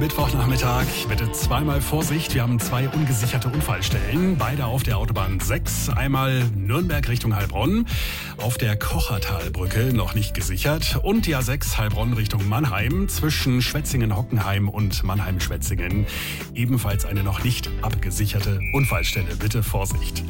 Mittwochnachmittag, bitte zweimal Vorsicht. Wir haben zwei ungesicherte Unfallstellen, beide auf der Autobahn 6. Einmal Nürnberg Richtung Heilbronn, auf der Kochertalbrücke noch nicht gesichert. Und die A6 Heilbronn Richtung Mannheim, zwischen Schwetzingen-Hockenheim und Mannheim-Schwetzingen. Ebenfalls eine noch nicht abgesicherte Unfallstelle. Bitte Vorsicht.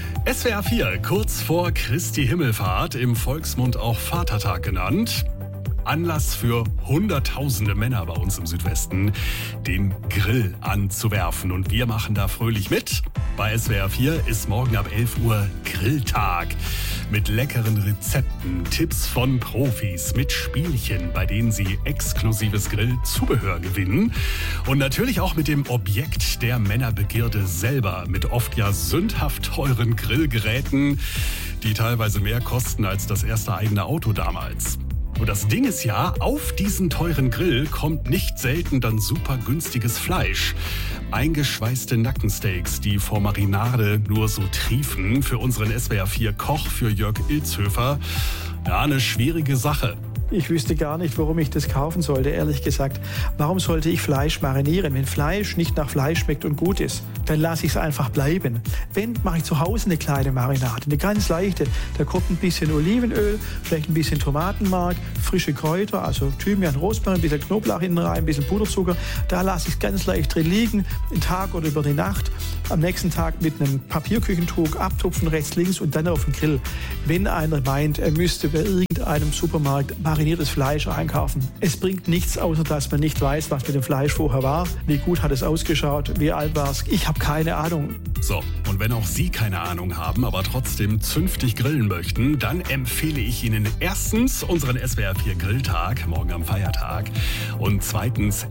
SWR 4, kurz vor Christi Himmelfahrt, im Volksmund auch Vatertag genannt. Anlass für hunderttausende Männer bei uns im Südwesten, den Grill anzuwerfen. Und wir machen da fröhlich mit. Bei SWR 4 ist morgen ab 11 Uhr Grilltag. Mit leckeren Rezepten, Tipps von Profis, mit Spielchen, bei denen Sie exklusives Grillzubehör gewinnen. Und natürlich auch mit dem Objekt der Männerbegierde selber. Mit oft ja sündhaft teuren Grillgeräten, die teilweise mehr kosten als das erste eigene Auto damals. Und das Ding ist ja, auf diesen teuren Grill kommt nicht selten dann super günstiges Fleisch. Eingeschweißte Nackensteaks, die vor Marinade nur so triefen. Für unseren SWR 4 Koch, für Jörg Ilzhöfer. Ja, eine schwierige Sache. Ich wüsste gar nicht, warum ich das kaufen sollte, ehrlich gesagt. Warum sollte ich Fleisch marinieren? Wenn Fleisch nicht nach Fleisch schmeckt und gut ist, dann lasse ich es einfach bleiben. Wenn, mache ich zu Hause eine kleine Marinade, eine ganz leichte. Da kommt ein bisschen Olivenöl, vielleicht ein bisschen Tomatenmark, frische Kräuter, also Thymian, Rosmarin, ein bisschen Knoblauch hinten rein, ein bisschen Puderzucker. Da lasse ich es ganz leicht drin liegen, einen Tag oder über die Nacht. Am nächsten Tag mit einem Papierküchentuch abtupfen, rechts, links und dann auf den Grill. Wenn einer meint, er müsste bei irgendeinem Supermarkt mariniertes Fleisch einkaufen. Es bringt nichts, außer dass man nicht weiß, was mit dem Fleisch vorher war. Wie gut hat es ausgeschaut? Wie alt war es? Ich habe keine Ahnung. So, und wenn auch Sie keine Ahnung haben, aber trotzdem zünftig grillen möchten, dann empfehle ich Ihnen erstens unseren SWR 4 Grilltag, morgen am Feiertag, und zweitens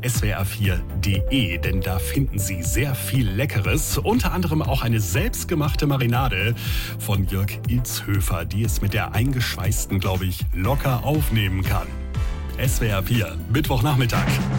swr4.de, denn da finden Sie sehr viel Leckeres, unter anderem auch eine selbstgemachte Marinade von Jörg Ilzhöfer, die es mit der eingeschweißten, glaube ich, locker aufnehmen kann. SWR 4, Mittwochnachmittag.